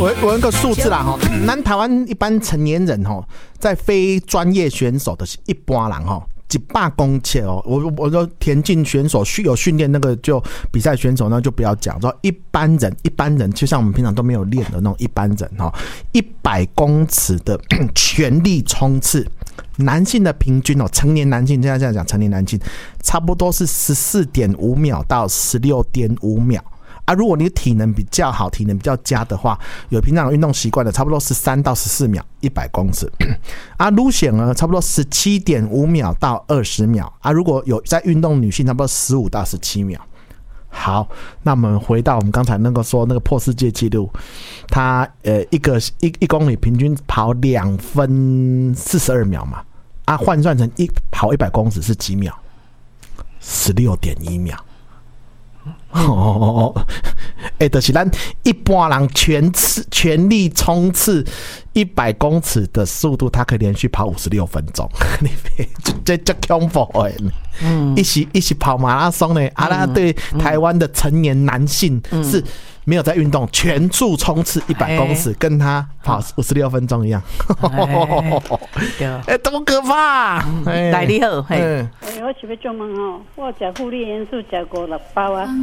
我有一个数字啦咱台湾一般成年人在非专业选手的一般人100公尺我说田径选手有训练那个就比赛选手那就不要讲，说一般人就像我们平常都没有练的那种一般人100公尺的全力冲刺，男性的平均成年男性，现在这样讲，成年男性差不多是 14.5 秒到 16.5 秒啊。如果你体能比较好，体能比较佳的话，有平常有运动习惯的，差不多13到14秒100公尺啊。路线呢，差不多 17.5 秒到20秒啊。如果有在运动女性，差不多15到17秒。好，那我们回到我们刚才那个说那个破世界纪录，他一公里平均跑2分42秒嘛，啊，换算成跑100公尺是几秒？16.1秒。就是咱一般人全力冲刺100公尺的速度，他可以连续跑56分钟，这恐怖的。一起跑马拉松呢，那对台湾的成年男性是没有在运动，全速冲刺100公尺，跟他跑56分钟一样。多可怕！ 来你好， 我是要做梦我吃护理元素吃5-6包啊。